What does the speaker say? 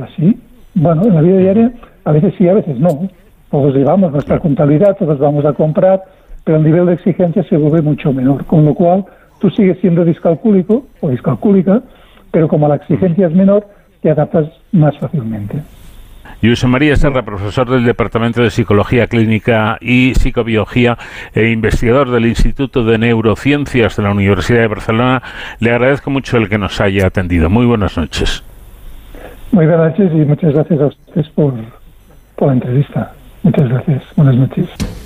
así. Bueno, en la vida diaria a veces sí, a veces no. Todos llevamos nuestra contabilidad, todos vamos a comprar, pero el nivel de exigencia se vuelve mucho menor, con lo cual tú sigues siendo discalcúlico o discalcúlica, pero como la exigencia es menor, te adaptas más fácilmente. Josep María Serra, profesor del Departamento de Psicología Clínica y Psicobiología e investigador del Instituto de Neurociencias de la Universidad de Barcelona, le agradezco mucho el que nos haya atendido. Muy buenas noches. Muy buenas noches y muchas gracias a ustedes por la entrevista. Muchas gracias. Buenas noches.